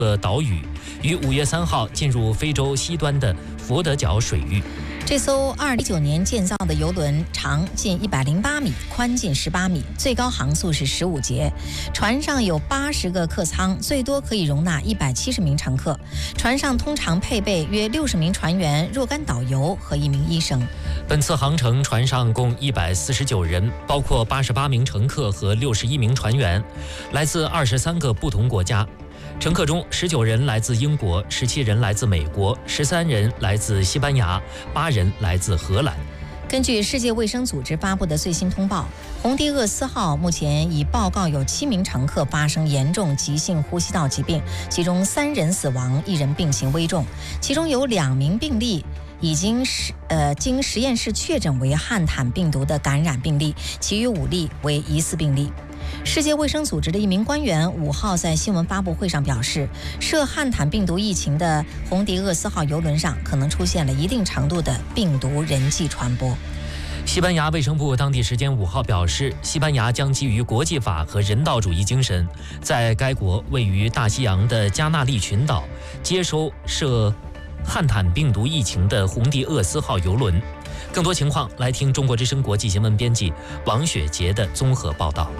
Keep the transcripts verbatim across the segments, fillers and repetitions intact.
个岛屿，于五月三号进入非洲西端的佛得角水域。 这艘二零一九年建造的邮轮长近一百零八米，宽近十八米，最高航速是十五节。船上有八十个客舱，最多可以容纳一百七十名乘客。船上通常配备约六十名船员、若干导游和一名医生。 本次航程船上共一百四十九人，包括八十八名乘客和六十一名船员，来自二十三个不同国家。乘客中，十九人来自英国，十七人来自美国，十三人来自西班牙，八人来自荷兰。 根据世界卫生组织发布的最新通报，红迪厄斯号目前已报告有七名乘客发生严重急性呼吸道疾病，其中三人死亡，一人病情危重，其中有两名病例已经实呃经实验室确诊为汉坦病毒的感染病例，其余五例为疑似病例。世界卫生组织的一名官员五号在新闻发布会上表示，涉汉坦病毒疫情的红迪厄斯号邮轮上可能出现了一定程度的病毒人际传播。 西班牙卫生部当地时间五号表示，西班牙将基于国际法和人道主义精神，在该国位于大西洋的加那利群岛接收涉汉坦病毒疫情的红迪厄斯号邮轮。更多情况来听中国之声国际新闻编辑王雪杰的综合报道。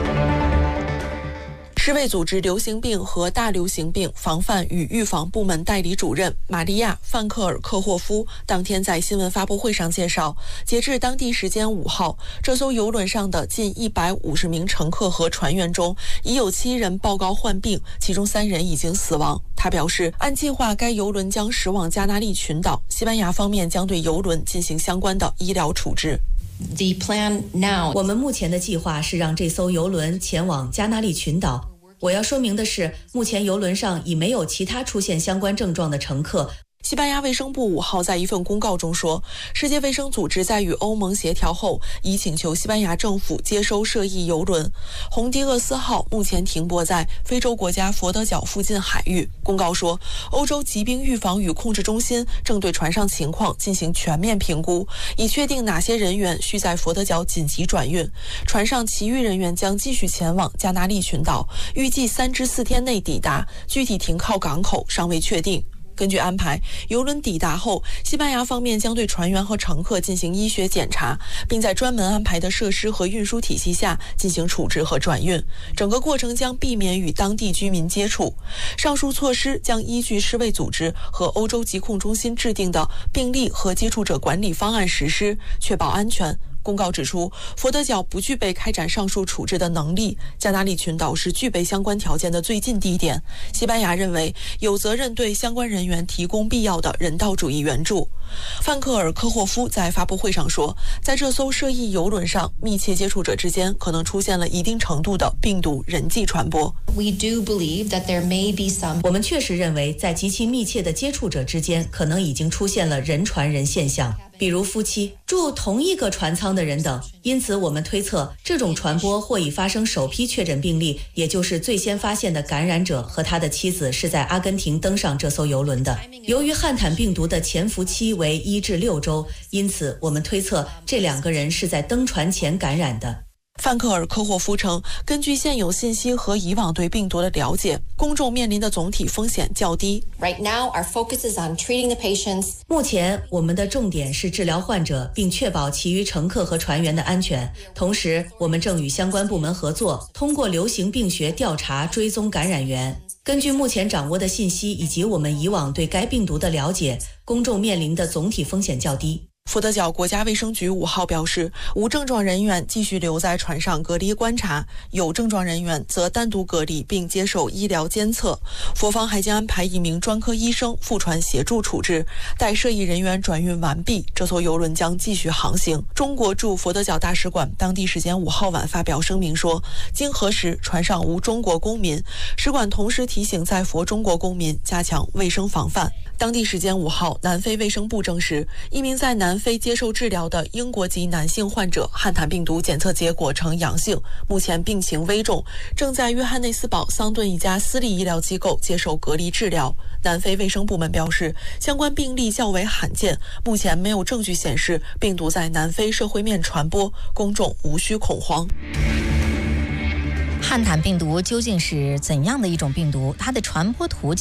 世卫组织流行病和大流行病防范与预防部门代理主任玛利亚·范克尔科霍夫当天在新闻发布会上介绍，截至当地时间五号，这艘邮轮上的近一百五十名乘客和船员中，已有七人报告患病，其中三人已经死亡。他表示，按计划，该邮轮将驶往加那利群岛，西班牙方面将对邮轮进行相关的医疗处置。 The plan now， 我们目前的计划是让这艘邮轮前往加那利群岛。我要说明的是，目前邮轮上已没有其他出现相关症状的乘客。 西班牙卫生部五号在一份公告中说，世界卫生组织在与欧盟协调后，已请求西班牙政府接收涉疫邮轮红迪厄斯号，目前停泊在非洲国家佛得角附近海域。公告说，欧洲疾病预防与控制中心正对船上情况进行全面评估，以确定哪些人员需在佛得角紧急转运。船上其余人员将继续前往加那利群岛，预计三至四天内抵达，具体停靠港口尚未确定。根据安排，邮轮抵达后，西班牙方面将对船员和乘客进行医学检查，并在专门安排的设施和运输体系下进行处置和转运。整个过程将避免与当地居民接触。上述措施将依据世卫组织和欧洲疾控中心制定的病例和接触者管理方案实施，确保安全。公告指出，佛得角不具备开展上述处置的能力，加那利群岛是具备相关条件的最近地点。西班牙认为有责任对相关人员提供必要的人道主义援助。范克尔科霍夫在发布会上说，在这艘涉疫邮轮上，密切接触者之间可能出现了一定程度的病毒人际传播。 We do believe that there may be some。我们确实认为，在极其密切的接触者之间，可能已经出现了人传人现象。比如夫妻住同一个船舱的人等，因此我们推测这种传播或已发生首批确诊病例，也就是最先发现的感染者和他的妻子是在阿根廷登上这艘邮轮的。由于汉坦病毒的潜伏期为一至六周，因此我们推测这两个人是在登船前感染的。 范克尔科霍夫称，根据现有信息和以往对病毒的了解，公众面临的总体风险较低。 Right now, our focus is on treating the patients. 目前，我们的重点是治疗患者，并确保其余乘客和船员的安全。同时，我们正与相关部门合作，通过流行病学调查追踪感染源。根据目前掌握的信息以及我们以往对该病毒的了解，公众面临的总体风险较低。 佛得角国家卫生局五号表示，无症状人员继续留在船上隔离观察，有症状人员则单独隔离并接受医疗监测。佛方还将安排一名专科医生赴船协助处置。待涉疫人员转运完毕，这艘邮轮将继续航行。中国驻佛得角大使馆当地时间五号晚发表声明说，经核实，船上无中国公民。使馆同时提醒在佛中国公民加强卫生防范。当地时间五号，南非卫生部证实，一名在南非接受治疗的英国籍男性患者汉坦病毒检测结果呈阳性，目前病情危重，正在约翰内斯堡桑顿一家私立医疗机构接受隔离治疗。南非卫生部门表示，相关病例较为罕见，目前没有证据显示病毒在南非社会面传播，公众无需恐慌。 汉坦病毒究竟是怎样的一种病毒？它的传播途径